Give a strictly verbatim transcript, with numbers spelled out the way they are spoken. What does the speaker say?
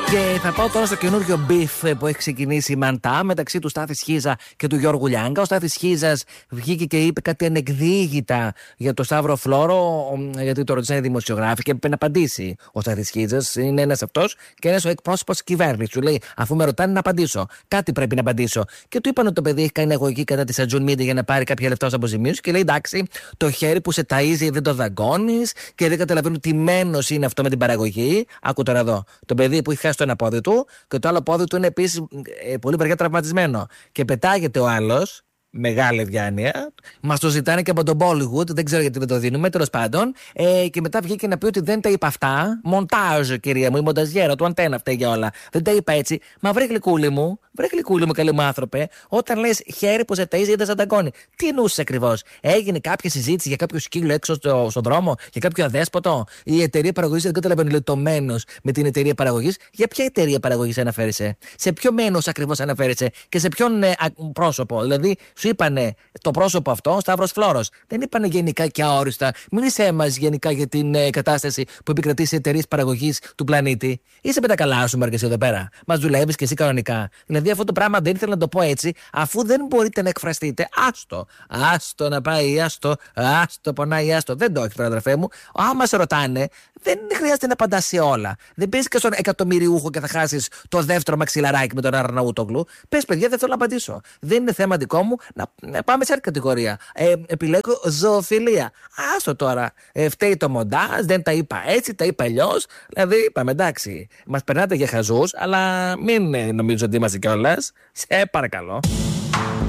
Και θα πάω τώρα στο καινούριο beef που έχει ξεκινήσει η Μαντά μεταξύ του Στάθη Σχίζα και του Γιώργου Λιάγκα. Ο Στάθης Σχίζας βγήκε και είπε κάτι ανεκδίγητα για το Σταύρο Φλόρο, γιατί το ρωτήσανε οι δημοσιογράφοι και έπρεπε να απαντήσει. Ο Στάθης Σχίζας είναι ένας αυτός και ένας ο εκπρόσωπος της κυβέρνησης. Του λέει: αφού με ρωτάνε να απαντήσω, κάτι πρέπει να απαντήσω. Και του είπαν ότι το παιδί έχει κάνει αγωγή κατά τη Ατζούν Μίντι για να πάρει κάποια λεφτά ως αποζημίωση. Και λέει: εντάξει, το χέρι που σε ταΐζει δεν το δαγκώνεις και δεν καταλαβαίνω τι μένος είναι αυτό με την παραγωγή. Άκου τώρα εδώ. Το παιδί που έχει χάσει το ένα πόδι του και το άλλο πόδι του είναι επίσης ε, πολύ βαριά τραυματισμένο. Και πετάγεται ο άλλος. Μεγάλη διάνοια. Μας το ζητάνε και από τον Bollywood. Δεν ξέρω γιατί δεν το δίνουμε. Τέλος πάντων. Ε, και μετά βγήκε να πει ότι δεν τα είπα αυτά. Μοντάζ, κυρία μου, η μονταζιέρα του Αντένα αυτά για όλα. Δεν τα είπα έτσι. Μα βρε γλυκούλη μου, βρε γλυκούλη μου, καλή μου άνθρωπε, όταν λες χέρι που σε ταΐζει δεν σε δαγκώνει. Τι εννοούσες ακριβώς? Έγινε κάποια συζήτηση για κάποιο σκύλο έξω στο, στον δρόμο, για κάποιο αδέσποτο? Η εταιρεία παραγωγής δεν καταλαβαίνει λεπτομένως με την εταιρεία παραγωγής. Για ποια εταιρεία παραγωγής αναφέρεσαι? Σε ποιο μένος ακριβώς αναφέρεσαι? Και σε ποιον ε, α, πρόσωπο? Δηλαδή, σου είπανε το πρόσωπο αυτό, Σταύρος Φλόρος. Δεν είπανε γενικά και αόριστα. Μίλησέ μας γενικά για την ε, κατάσταση που επικρατεί σε εταιρείες παραγωγής του πλανήτη. Είσαι με τα καλά σου, Μαρκεσί, εδώ πέρα. Μας δουλεύεις και εσύ κανονικά. Δηλαδή, αυτό το πράγμα δεν ήθελα να το πω έτσι, αφού δεν μπορείτε να εκφραστείτε. Άστο. Άστο να πάει, άστο. Άστο, πονάει, άστο. Δεν το έχει, παραδερφέ μου. Άμα σε ρωτάνε, δεν χρειάζεται να απαντάς σε όλα. Δεν πες και στον εκατομμυριούχο και θα χάσεις το δεύτερο μαξιλαράκι με τον Αρναούτογλου. Πες, παιδιά, δεν θέλω να απαντήσω. Δεν είναι θέμα δικό μου. Να, να πάμε σε άλλη κατηγορία. Ε, επιλέγω ζωοφιλία. Άστο τώρα. Ε, φταίει το μοντάζ, δεν τα είπα έτσι, τα είπα αλλιώς. Δηλαδή, είπαμε, εντάξει. Μας περνάτε για χαζούς, αλλά μην ε, νομίζω ότι είμαστε κιόλας. Σε παρακαλώ.